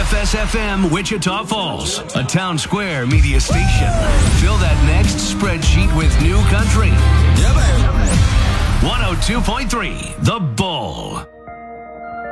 FSFM Wichita Falls, a Town Square media station. Fill that next spreadsheet with new country. Yeah, baby. 102.3 The Bull.